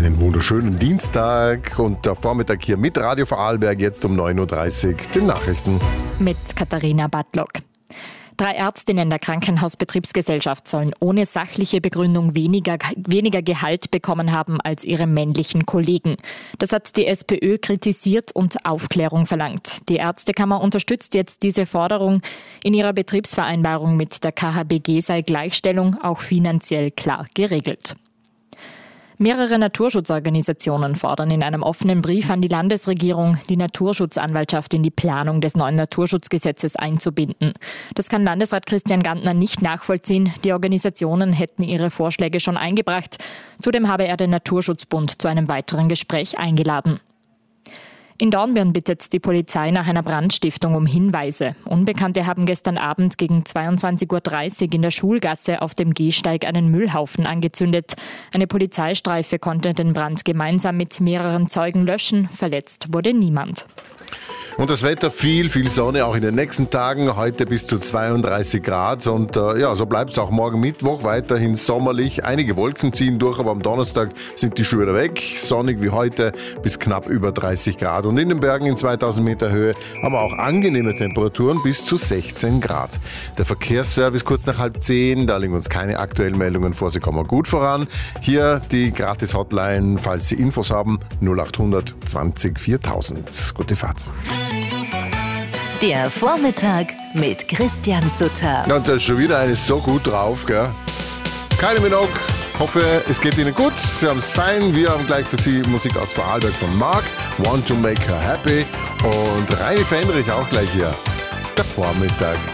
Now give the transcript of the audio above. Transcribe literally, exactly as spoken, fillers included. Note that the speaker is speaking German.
Einen wunderschönen Dienstag und der Vormittag hier mit Radio Vorarlberg, jetzt um neun Uhr dreißig, den Nachrichten. Mit Katharina Badlock. Drei Ärztinnen der Krankenhausbetriebsgesellschaft sollen ohne sachliche Begründung weniger, weniger Gehalt bekommen haben als ihre männlichen Kollegen. Das hat die SPÖ kritisiert und Aufklärung verlangt. Die Ärztekammer unterstützt jetzt diese Forderung. In ihrer Betriebsvereinbarung mit der K H B G sei Gleichstellung auch finanziell klar geregelt. Mehrere Naturschutzorganisationen fordern in einem offenen Brief an die Landesregierung, die Naturschutzanwaltschaft in die Planung des neuen Naturschutzgesetzes einzubinden. Das kann Landesrat Christian Gantner nicht nachvollziehen. Die Organisationen hätten ihre Vorschläge schon eingebracht. Zudem habe er den Naturschutzbund zu einem weiteren Gespräch eingeladen. In Dornbirn bittet die Polizei nach einer Brandstiftung um Hinweise. Unbekannte haben gestern Abend gegen zweiundzwanzig Uhr dreißig in der Schulgasse auf dem Gehsteig einen Müllhaufen angezündet. Eine Polizeistreife konnte den Brand gemeinsam mit mehreren Zeugen löschen. Verletzt wurde niemand. Und das Wetter, viel, viel Sonne, auch in den nächsten Tagen. Heute bis zu zweiunddreißig Grad. Und äh, ja, so bleibt es auch morgen Mittwoch weiterhin sommerlich. Einige Wolken ziehen durch, aber am Donnerstag sind die Schuhe wieder weg. Sonnig wie heute bis knapp über dreißig Grad. Und in den Bergen in zweitausend Meter Höhe haben wir auch angenehme Temperaturen bis zu sechzehn Grad. Der Verkehrsservice kurz nach halb zehn. Da liegen uns keine aktuellen Meldungen vor. Sie kommen gut voran. Hier die Gratis-Hotline, falls Sie Infos haben, null acht hundert zwanzig viertausend. Gute Fahrt. Der Vormittag mit Christian Sutter. Ja, und da ist schon wieder eine so gut drauf, gell? Kylie Minogue, hoffe, es geht Ihnen gut. Sie haben es fein. Wir haben gleich für Sie Musik aus Vorarlberg von Mark, Want to Make Her Happy. Und Reini Fendrich auch gleich hier. Der Vormittag.